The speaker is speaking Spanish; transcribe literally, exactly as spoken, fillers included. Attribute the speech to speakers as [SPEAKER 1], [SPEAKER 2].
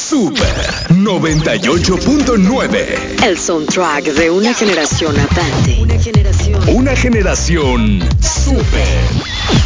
[SPEAKER 1] Super noventa y ocho punto nueve.
[SPEAKER 2] El soundtrack de una generación andante. Una generación.
[SPEAKER 1] Una generación super.